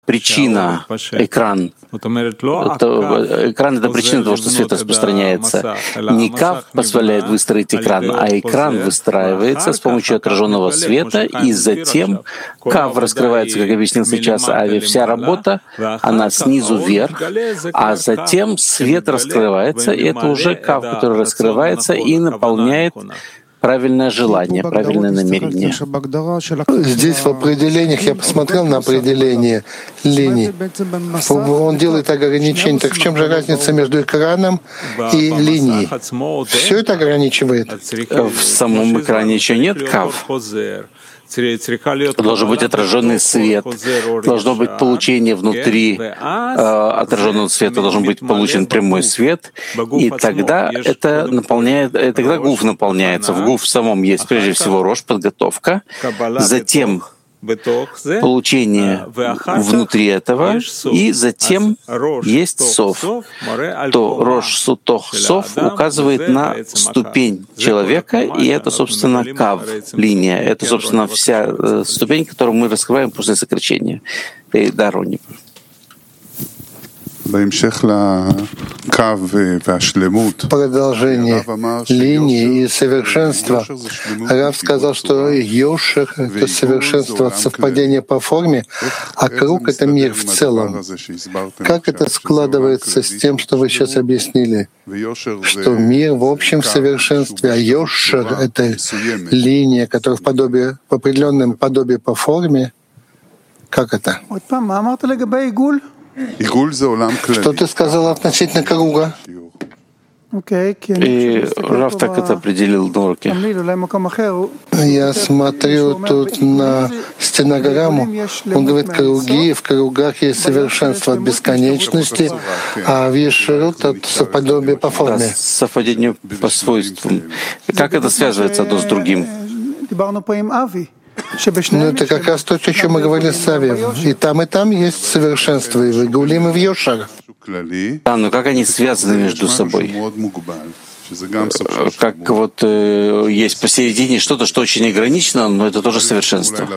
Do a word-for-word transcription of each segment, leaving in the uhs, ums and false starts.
причина экран. Это, экран — это причина того, что свет распространяется. Не кав позволяет выстроить экран, а экран выстраивается с помощью отраженного света, и затем кав раскрывается, как объяснил сейчас Ави. Вся работа, она снизу вверх, а затем свет раскрывается, и это уже кав, который раскрывается и наполняет правильное желание, правильное намерение. Здесь в определениях, я посмотрел на определение линий, он делает ограничение. Так в чем же разница между экраном и линией? Все это ограничивает? В самом экране еще нет кав. Должен быть отраженный свет, должно быть получение внутри э, отраженного света, должен быть получен прямой свет, и тогда это наполняет, и тогда гуф наполняется. В гуф самом есть прежде всего рош, подготовка, затем получение внутри этого, и затем есть сов. То рош, сутох, сов указывает на ступень человека, и это, собственно, кав, линия. Это, собственно, вся ступень, которую мы раскрываем после сокращения. И дарони. Продолжение линии и совершенства. Рав сказал, что Йошер — это совершенство, совпадение по форме, а круг — это мир в целом. Как это складывается с тем, что вы сейчас объяснили? Что мир в общем в совершенстве, а Йошер — это линия, которая в, подобии, в определенном подобии по форме. Как это? Что ты сказал относительно круга? И Рав так это определил на уроке. Я смотрю тут на стенограмму. Он говорит, круги, в кругах есть совершенство от бесконечности, а в Ешерут — от совпадения по форме. Да, совпадение по свойствам. Как это связывается одно с другим? Ну, это как раз то, о чем мы говорили с Авием. И там, и там есть совершенство, и в Игулим, и в Йошер. Да, но как они связаны между собой? Как вот э, есть посередине что-то, что очень ограничено, но это тоже совершенство.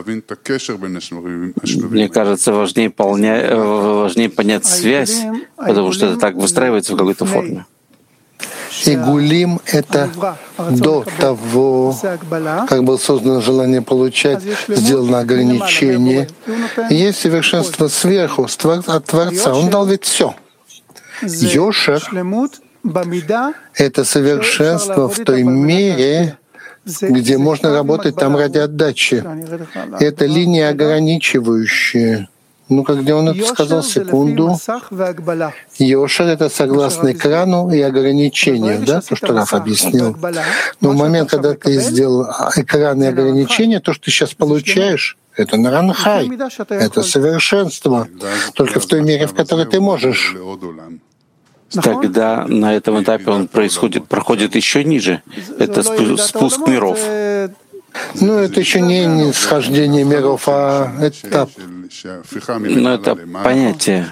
Мне кажется, важнее, полня... важнее понять связь, потому что это так выстраивается в какой-то форме. Игулим — это до того, как было создано желание получать, сделано ограничение. Есть совершенство сверху, от Творца. Он дал ведь все. Йошер — это совершенство в той мере, где можно работать там ради отдачи. Это линия ограничивающая. Ну, как где он это сказал, секунду. Йошер — это согласно экрану и ограничению, да, то, что Раф объяснил. Но в момент, когда ты сделал экран и ограничение, то, что ты сейчас получаешь, это наранхай, это совершенство, только в той мере, в которой ты можешь. Тогда на этом этапе он происходит, проходит еще ниже. Это спуск миров. Ну, это еще не нисхождение миров, а этап. Но это понятие,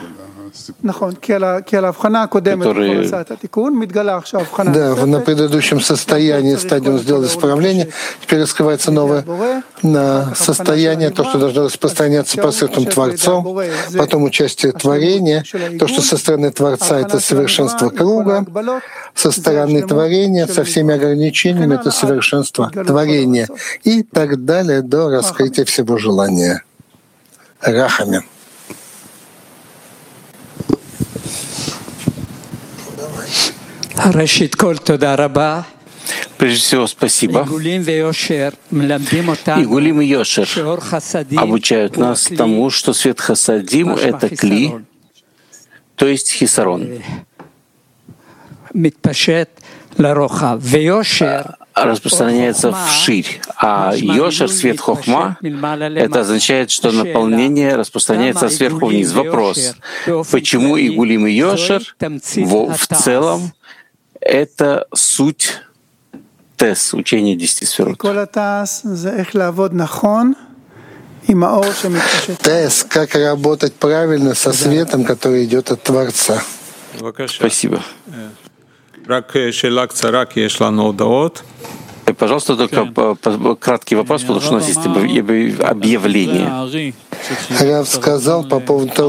которые... Да, на предыдущем состоянии стадиум сделал исправление, теперь раскрывается новое на состояние, то, что должно распространяться посредством Творцом, потом участие творения, то, что со стороны Творца — это совершенство круга, со стороны творения, со всеми ограничениями — это совершенство творения, и так далее до раскрытия всего желания. Рахамин. Прежде всего, спасибо. Игулим и Йошер обучают нас тому, что свет хасадим — это кли, то есть хисарон. Распространяется вширь, а Йошер, свет хохма, это означает, что наполнение распространяется сверху вниз. Вопрос: почему Игулим и Йошер в, в целом это суть тес, учения десяти сферот? Тес, как работать правильно со светом, который идет от Творца. Спасибо. Пожалуйста, только краткий вопрос, потому что у нас есть объявление. Рав сказал по поводу того,